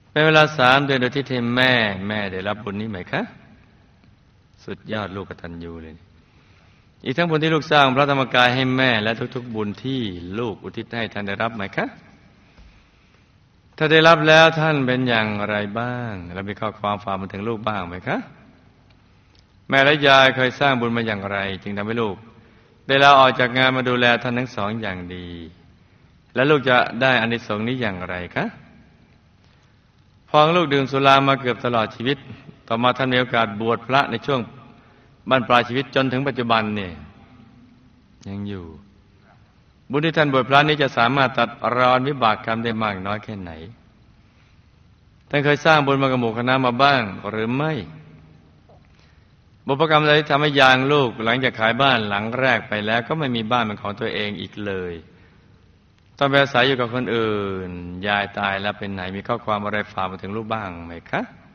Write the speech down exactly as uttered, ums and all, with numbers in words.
เป็นเวลาสามเดือนโดยที่เทแม่แม่ได้รับบุญนี้ไหมคะสุดยอดลูกกตัญญูเลยอีกทั้งบุญที่ลูกสร้างพระธรรมกายให้แม่และทุกๆบุญที่ลูกอุทิศให้ท่านได้รับไหมคะถ้าได้รับแล้วท่านเป็นอย่างไรบ้างและมีข้อความฝากมาถึงลูกบ้างไหมคะแม่และยายเคยสร้างบุญมาอย่างไรจึงทำให้ลูกได้ลาออกจากงานมาดูแลท่านทั้งสองอย่างดีและลูกจะได้อานิสงส์นี้อย่างไรคะพอลูกดื่มสุรามาเกือบตลอดชีวิตต่อมาท่านมีโอกาสบวชพระในช่วงบรรปลายชีวิตจนถึงปัจจุบันเนี่ยยังอยู่บุญที่ท่านบวชพระนี้จะสามารถตัดรอนวิบากกรรมได้มากน้อยแค่ไหนท่านเคยสร้างบุญมากับหมู่คณะมาบ้างหรือไม่บุพกรรมอะไรที่ทำให้ยางลูกหลังจากขายบ้านหลังแรกไปแล้วก็ไม่มีบ้านเป็นของตัวเองอีกเลยต้องไปอาศัยอยู่กับคนอื่นยายตายแล้วเป็นไหนมีข้อความอะไรฝากมาถึงลูกบ้างไหมคะ